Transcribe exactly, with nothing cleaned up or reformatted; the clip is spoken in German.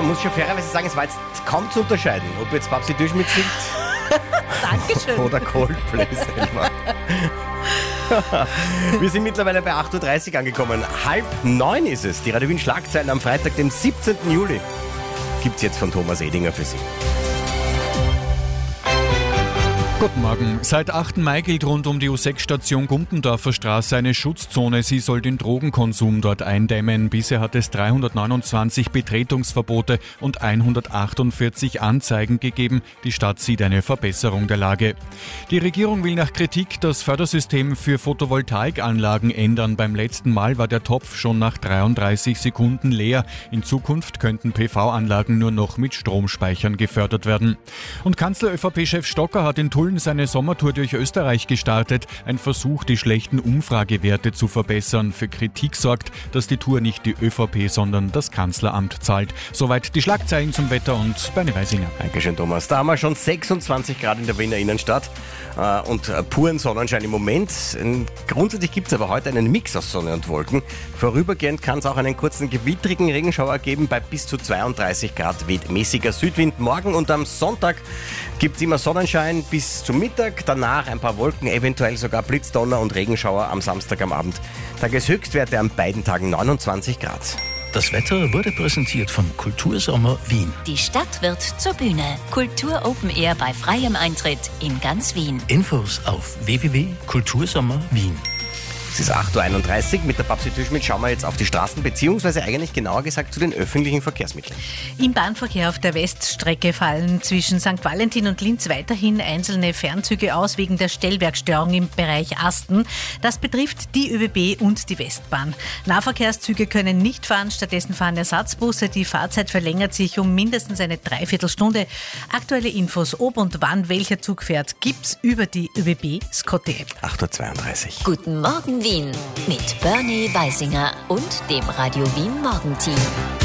man muss schon fairerweise sagen, es war jetzt kaum zu unterscheiden, ob jetzt Babsi Durchschmidt singt Dankeschön. oder Coldplay selber. Wir sind mittlerweile bei acht Uhr dreißig angekommen. Halb neun ist es. Die Radio Wien Schlagzeilen am Freitag, dem siebzehnten Juli. Gibt's jetzt von Thomas Edinger für Sie. Guten Morgen. Seit achten Mai gilt rund um die U sechs Station Gumpendorfer Straße eine Schutzzone. Sie soll den Drogenkonsum dort eindämmen. Bisher hat es dreihundertneunundzwanzig Betretungsverbote und hundertachtundvierzig Anzeigen gegeben. Die Stadt sieht eine Verbesserung der Lage. Die Regierung will nach Kritik das Fördersystem für Photovoltaikanlagen ändern. Beim letzten Mal war der Topf schon nach dreiunddreißig Sekunden leer. In Zukunft könnten P V-Anlagen nur noch mit Stromspeichern gefördert werden. Und Kanzler-ÖVP-Chef Stocker hat in Tulln seine Sommertour durch Österreich gestartet. Ein Versuch, die schlechten Umfragewerte zu verbessern. Für Kritik sorgt, dass die Tour nicht die ÖVP, sondern das Kanzleramt zahlt. Soweit die Schlagzeilen zum Wetter und Bernie Weisinger. Dankeschön, Thomas. Da haben wir schon sechsundzwanzig Grad in der Wiener Innenstadt äh, und äh, puren Sonnenschein im Moment. Grundsätzlich gibt es aber heute einen Mix aus Sonne und Wolken. Vorübergehend kann es auch einen kurzen gewittrigen Regenschauer geben. Bei bis zu zweiunddreißig Grad weht mäßiger Südwind. Morgen und am Sonntag gibt es immer Sonnenschein bis zum Mittag. Danach ein paar Wolken, eventuell sogar Blitzdonner und Regenschauer am Samstag am Abend. Tageshöchstwerte an beiden Tagen neunundzwanzig Grad. Das Wetter wurde präsentiert von Kultursommer Wien. Die Stadt wird zur Bühne. Kultur Open Air bei freiem Eintritt in ganz Wien. Infos auf w w w punkt kultursommer wien. Es ist acht Uhr einunddreißig. Mit der Babsi Durchschmidt schauen wir jetzt auf die Straßen, beziehungsweise eigentlich genauer gesagt zu den öffentlichen Verkehrsmitteln. Im Bahnverkehr auf der Weststrecke fallen zwischen Sankt Valentin und Linz weiterhin einzelne Fernzüge aus wegen der Stellwerkstörung im Bereich Asten. Das betrifft die ÖBB und die Westbahn. Nahverkehrszüge können nicht fahren, stattdessen fahren Ersatzbusse. Die Fahrzeit verlängert sich um mindestens eine Dreiviertelstunde. Aktuelle Infos, ob und wann welcher Zug fährt, gibt's über die ÖBB Scotty-App. acht Uhr zweiunddreißig. Guten Morgen Wien mit Bernie Weisinger und dem Radio Wien Morgenteam.